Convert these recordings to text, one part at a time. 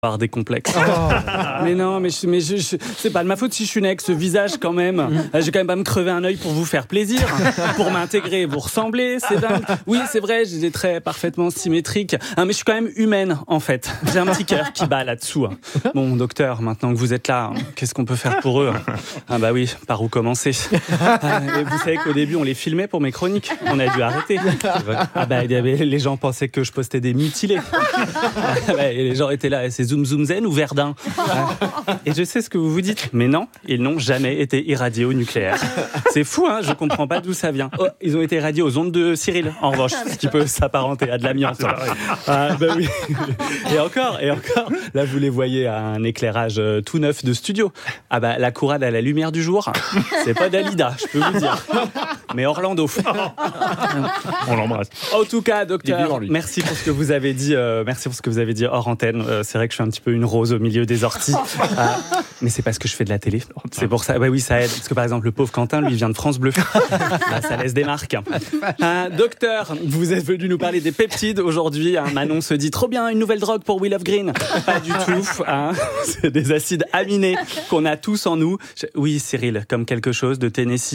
avoir des complexes. Mais non, mais c'est pas de ma faute si je suis né avec ce visage quand même. J'ai quand même pas me crever un œil pour vous faire plaisir, pour m'intégrer, vous ressembler, c'est dingue. Oui, c'est vrai, j'ai des traits parfaitement symétriques, mais je suis quand même humaine en fait. J'ai un petit cœur qui bat là-dessous. Bon, docteur, maintenant que vous êtes là, qu'est-ce qu'on peut faire pour eux? Ah bah oui, par où commencer? Et vous savez qu'au début, on les filmait pour mes chroniques. On a dû arrêter. Ah bah, les gens pensaient que je postais des mutilés. Et les gens étaient là, c'est Zoom Zoom Zen ou Verdun. Et je sais ce que vous vous dites, mais non, ils n'ont jamais été irradiés au nucléaire. C'est fou, hein, je comprends pas d'où ça vient. Oh, ils ont été irradiés aux ondes de Cyril, en revanche, ce qui peut s'apparenter à de l'amiante. Bah oui. Et encore, là vous les voyez à un éclairage tout neuf de studio. Ah bah la courade à la lumière du jour, c'est pas Dalida, je peux vous dire, mais Orlando. On l'embrasse. En tout cas, docteur, merci pour ce que vous avez dit. Merci pour ce que vous avez dit hors antenne. C'est vrai que je suis un petit peu une rose au milieu des orties, mais c'est parce que je fais de la télé. C'est pour ça. Bah oui, ça aide. Parce que par exemple, le pauvre Quentin, lui, vient de France Bleu. Bah, ça laisse des marques. Docteur, vous êtes venu nous parler des peptides aujourd'hui. Manon se dit trop bien, une nouvelle drogue pour Will of Green. Pas du tout. C'est des acides aminés qu'on a tous en nous. Oui, Cyril, comme quelque chose de Tennessee.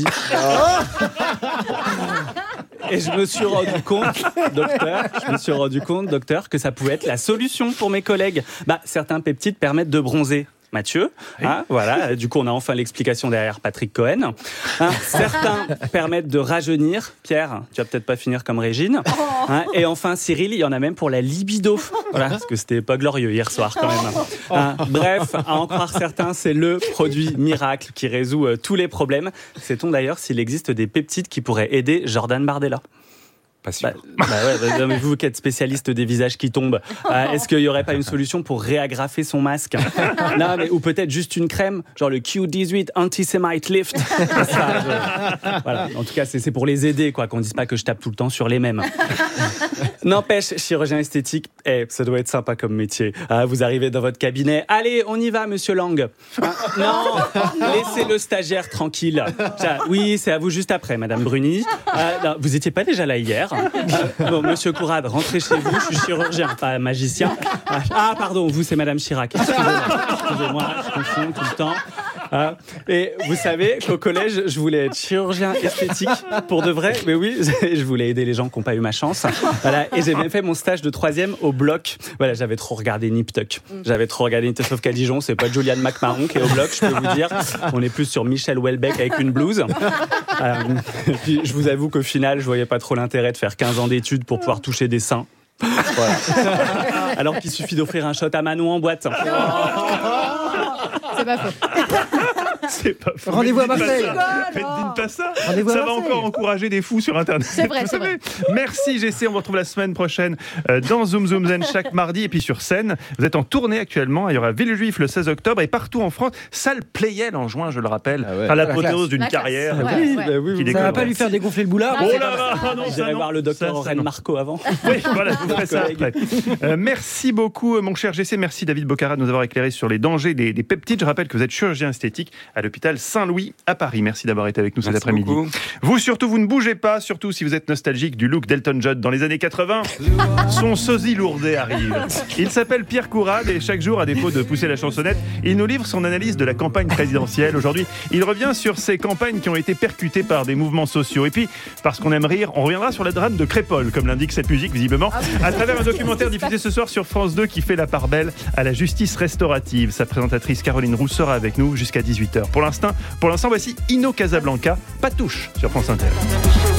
Et je me suis rendu compte, docteur, que ça pouvait être la solution pour mes collègues. Bah, certains peptides permettent de bronzer. Mathieu, voilà. Du coup, on a enfin l'explication derrière Patrick Cohen. Certains permettent de rajeunir. Pierre, tu vas peut-être pas finir comme Régine. Et enfin, Cyril, il y en a même pour la libido. Voilà, parce que c'était pas glorieux hier soir quand même. Bref, à en croire certains, c'est le produit miracle qui résout tous les problèmes. Sait-on d'ailleurs s'il existe des peptides qui pourraient aider Jordan Bardella? Pas sûr. Mais vous qui êtes spécialiste des visages qui tombent, est-ce qu'il n'y aurait pas une solution pour réagrafer son masque? Non, mais, ou peut-être juste une crème, genre le Q18 Anti-Semite Lift. Voilà. En tout cas, c'est pour les aider, quoi, qu'on ne dise pas que je tape tout le temps sur les mêmes. N'empêche, chirurgien esthétique, ça doit être sympa comme métier. Vous arrivez dans votre cabinet, allez, on y va, monsieur Lang. Non, laissez le stagiaire tranquille. Oui, c'est à vous juste après, madame Bruni. Non, vous n'étiez pas déjà là hier? Bon, monsieur Courade, rentrez chez vous, je suis chirurgien, pas magicien. Pardon, vous c'est madame Chirac. Excusez-moi, je confonds tout le temps. Et vous savez qu'au collège, je voulais être chirurgien esthétique pour de vrai. Mais oui, je voulais aider les gens qui n'ont pas eu ma chance. Voilà, et j'ai même fait mon stage de 3e au bloc. Voilà, j'avais trop regardé Nip Tuck. Sauf qu'à Dijon, c'est pas Julianne McMahon qui est au bloc, je peux vous dire. On est plus sur Michel Houellebecq avec une blouse. Puis je vous avoue qu'au final, je voyais pas trop l'intérêt de faire 15 ans d'études pour pouvoir toucher des seins. Voilà. Alors qu'il suffit d'offrir un shot à Manon en boîte. C'est pas faux. C'est pas faux. Rendez-vous à Marseille. Dites pas ça. Ça va encore encourager des fous sur Internet. C'est vrai, c'est vrai. Merci GC, on vous retrouve la semaine prochaine dans Zoom Zoom Zen chaque mardi. Et puis sur scène, vous êtes en tournée actuellement. Il y aura Villejuif le 16 octobre et partout en France. Salle Playel en juin, je le rappelle. L'apothéose d'une carrière. Ça va pas lui faire dégonfler le boulard. Oh là là, non, j'irai voir le docteur Aurèle Marco avant. Oui, voilà, vous ferez ça après. Merci beaucoup, mon cher GC. Merci David Bocara de nous avoir éclairé sur les dangers des peptides. Je rappelle que vous êtes chirurgien esthétique à l'hôpital Saint-Louis à Paris. Merci d'avoir été avec nous cet après-midi. Beaucoup. Vous surtout, vous ne bougez pas, surtout si vous êtes nostalgique du look d'Elton John dans les années 80. Son sosie lourdet arrive. Il s'appelle Pierre Courade et chaque jour, à défaut de pousser la chansonnette, il nous livre son analyse de la campagne présidentielle. Aujourd'hui, il revient sur ces campagnes qui ont été percutées par des mouvements sociaux. Et puis, parce qu'on aime rire, on reviendra sur la drame de Crépol, comme l'indique cette musique visiblement, à travers un documentaire diffusé ce soir sur France 2 qui fait la part belle à la justice restaurative. Sa présentatrice Caroline Roux sera avec nous jusqu'à 18h. Pour l'instant, voici Ino Casablanca, Patouche sur France Inter.